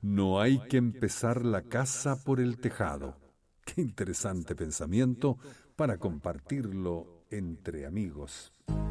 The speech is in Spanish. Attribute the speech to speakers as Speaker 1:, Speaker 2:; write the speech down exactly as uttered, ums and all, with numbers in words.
Speaker 1: no hay que empezar la casa por el tejado. Qué interesante pensamiento para compartirlo entre amigos.